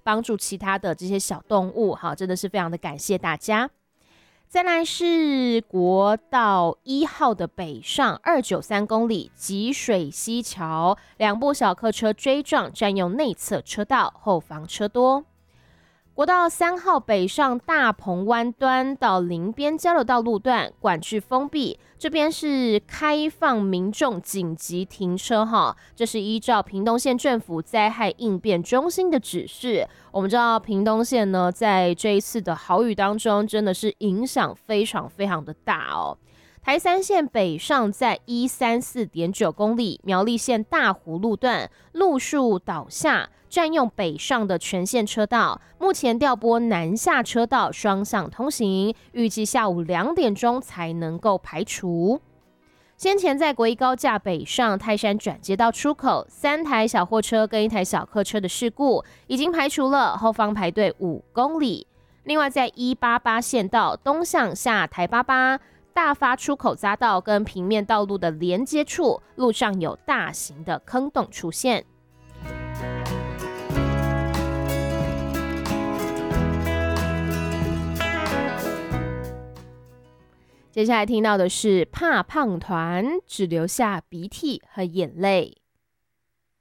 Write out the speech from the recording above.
帮助其他的这些小动物，好，真的是非常的感谢大家。再来是国道1号的北上293公里吉水溪桥，2部小客车追撞，占用内侧车道，后方车多。国道3号北上大鹏湾端到林边交流道路段管制封闭，这边是开放民众紧急停车哈，这是依照屏东县政府灾害应变中心的指示。我们知道屏东县呢，在这一次的豪雨当中，真的是影响非常非常的大哦。台三线北上在134.9公里，苗栗县大湖路段路树倒下，占用北上的全线车道，目前调拨南下车道双向通行，预计下午2点钟才能够排除。先前在国一高架北上泰山转接道出口，3台小货车跟1台小客车的事故已经排除了，后方排队5公里。另外在188线道东向下台88大发出口匝道跟平面道路的连接处，路上有大型的坑洞出现。接下来听到的是怕胖团，只留下鼻涕和眼泪。